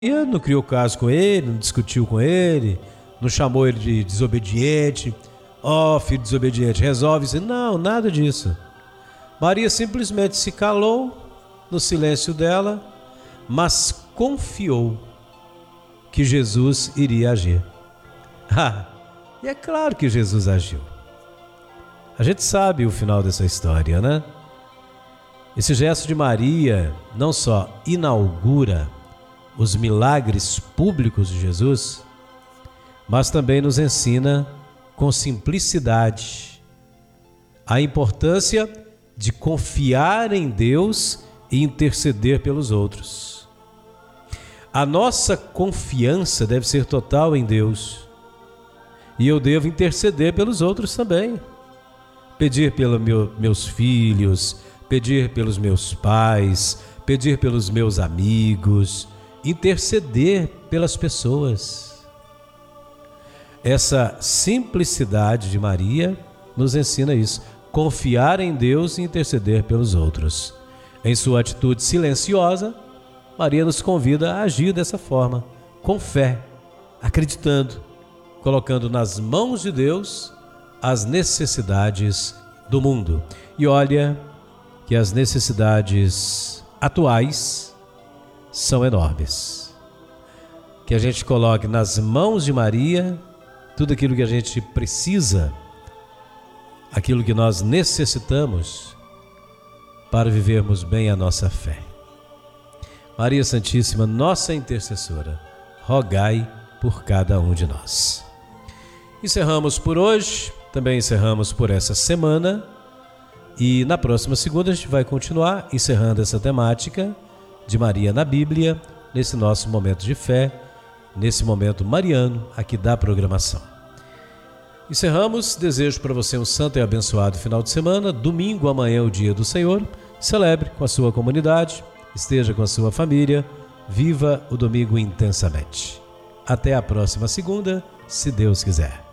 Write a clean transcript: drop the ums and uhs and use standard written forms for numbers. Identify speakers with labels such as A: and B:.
A: não criou caso com ele, não discutiu com ele, não chamou ele de desobediente. Ó, filho desobediente, resolve-se. Não, nada disso. Maria simplesmente se calou no silêncio dela, mas confiou que Jesus iria agir. E é claro que Jesus agiu. A gente sabe o final dessa história, né? Esse gesto de Maria não só inaugura os milagres públicos de Jesus, mas também nos ensina com simplicidade a importância de confiar em Deus e interceder pelos outros. A nossa confiança deve ser total em Deus, e eu devo interceder pelos outros também. Pedir pelos meus filhos, pedir pelos meus pais, pedir pelos meus amigos, interceder pelas pessoas. Essa simplicidade de Maria nos ensina isso, confiar em Deus e interceder pelos outros. Em sua atitude silenciosa, Maria nos convida a agir dessa forma, com fé, acreditando, colocando nas mãos de Deus as necessidades do mundo. E olha que as necessidades atuais são enormes. Que a gente coloque nas mãos de Maria tudo aquilo que a gente precisa, aquilo que nós necessitamos para vivermos bem a nossa fé. Maria Santíssima, nossa intercessora, rogai por cada um de nós. Encerramos por hoje, também encerramos por essa semana, e na próxima segunda a gente vai continuar encerrando essa temática de Maria na Bíblia, nesse nosso momento de fé, nesse momento mariano aqui da programação. Encerramos, desejo para você um santo e abençoado final de semana. Domingo, amanhã é o dia do Senhor. Celebre com a sua comunidade, esteja com a sua família, viva o domingo intensamente. Até a próxima segunda, se Deus quiser.